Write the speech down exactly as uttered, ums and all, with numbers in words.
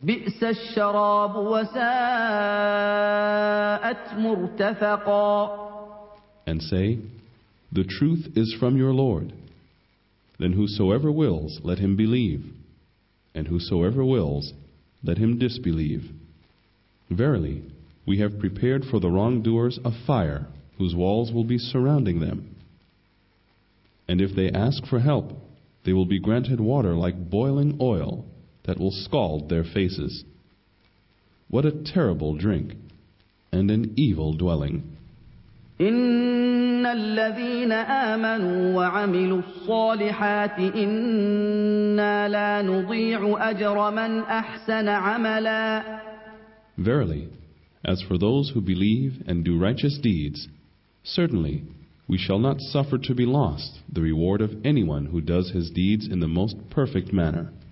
بئس الشراب وساءت مرتفقا. And say, the truth is from your Lord. Then whosoever wills, let him believe, and whosoever wills, let him disbelieve. Verily, we have prepared for the wrongdoers a fire, whose walls will be surrounding them. And if they ask for help, they will be granted water like boiling oil that will scald their faces. What a terrible drink, and an evil dwelling. إن الذين آمنوا وعملوا الصالحات إنا لا نضيع أجر من أحسن عملا. Verily, as for those who believe and do righteous deeds, certainly we shall not suffer to be lost the reward of anyone who does his deeds in the most perfect manner.